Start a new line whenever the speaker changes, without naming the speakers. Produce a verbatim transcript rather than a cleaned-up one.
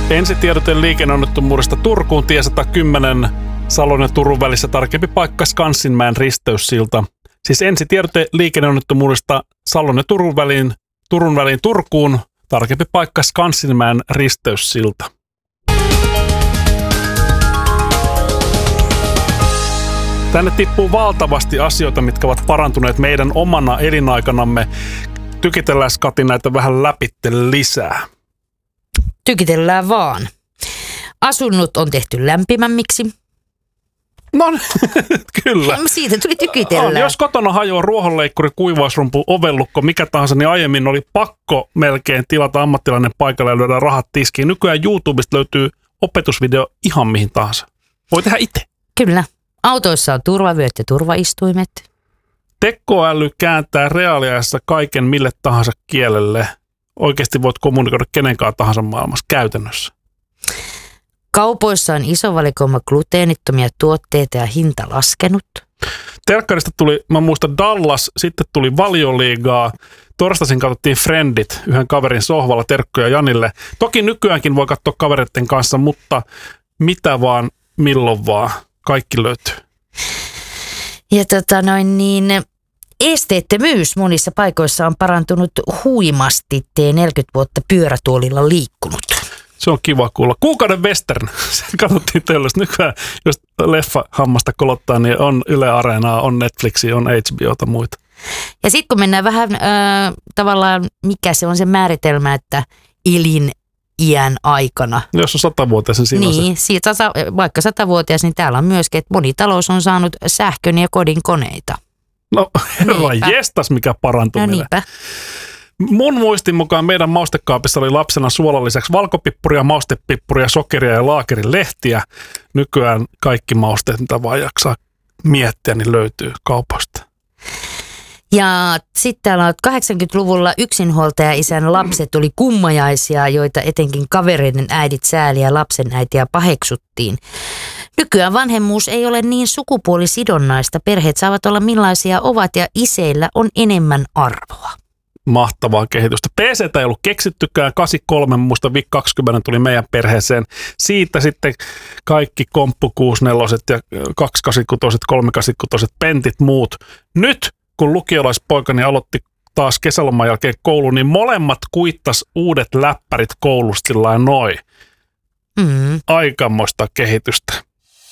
Ensitiedote liikenneonnettomuudesta Turkuun, tie sata kymmenen, Salon ja Turun välissä, tarkempi paikka Skanssinmäen risteyssilta. Siis ensitiedote liikenneonnettomuudesta Salon ja Turun väliin, Turun väliin Turkuun, tarkempi paikka Skanssinmäen risteyssilta. Tänne tippuu valtavasti asioita, mitkä ovat parantuneet meidän omana elinaikanamme. Tykitellään, Kati, näitä vähän läpitte lisää.
Tykitellään vaan. Asunnot on tehty lämpimämmiksi.
No kyllä.
Siitä tuli tykitellään.
On, jos kotona hajoaa ruohonleikkuri, kuivausrumpu, ovellukko, mikä tahansa, niin aiemmin oli pakko melkein tilata ammattilainen paikalle ja lyödä rahat tiskiin. Nykyään YouTubesta löytyy opetusvideo ihan mihin tahansa. Voi tehdä itse.
Kyllä. Autoissa on turvavyöt ja turvaistuimet.
Tekoäly kääntää reaaliajassa kaiken mille tahansa kielelle. Oikeasti voit kommunikoida kenenkaan tahansa maailmassa käytännössä.
Kaupoissa on iso valikoima gluteenittomia tuotteita ja hinta laskenut.
Telkkarista tuli, mä muistan Dallas, sitten tuli Valioliigaa. Torstaisin katsottiin Friendit yhden kaverin sohvalla, terkkoja Janille. Toki nykyäänkin voi katsoa kavereiden kanssa, mutta mitä vaan, milloin vaan. Kaikki löytyy.
Ja tota noin niin, esteettömyys monissa paikoissa on parantunut huimasti. Tee neljäkymmentä vuotta pyörätuolilla liikkunut.
Se on kiva kuulla. Kuukauden western. Sen katsottiin töllöstä. Nykyään, jos leffa hammasta kolottaa, niin on Yle Areenaa, on Netflixia, on H B O:ta muita.
Ja sitten kun mennään vähän äh, tavallaan, mikä se on se määritelmä, että elin iän aikana.
Jos on satavuotias, niin siinä
niin,
se.
Siitä, vaikka satavuotias, niin täällä on myöskin, että moni talous on saanut sähkön ja kodin koneita.
No herra jestas, mikä parantuminen.
No niinpä.
Mun muistin mukaan meidän maustekaapissa oli lapsena suolan lisäksi valkopippuria, maustepippuria, sokeria ja laakerin lehtiä. Nykyään kaikki mausteet, mitä vaan jaksaa miettiä, niin löytyy kaupasta.
Ja sitten täällä on kahdeksankymmentäluvulla yksinhuoltaja-isän lapset oli kummajaisia, joita etenkin kavereiden äidit sääli ja lapsen äitiä paheksuttiin. Nykyään vanhemmuus ei ole niin sukupuolisidonnaista. Perheet saavat olla millaisia ovat ja iseillä on enemmän arvoa.
Mahtavaa kehitystä. P C:tä ei ollut keksittykään. kahdeksankymmentäkolme, muista V I C kaksikymmentä tuli meidän perheeseen. Siitä sitten kaikki komppu kuusikymmentäneljä ja kaksisataakahdeksankymmentäkuusi, kolmesataakahdeksankymmentäkuusi, pentit muut. Nyt kun lukiolaispoikani aloitti taas kesäloman jälkeen kouluun, niin molemmat kuittas uudet läppärit koulusta sillä noin. Mm. Aikamoista kehitystä.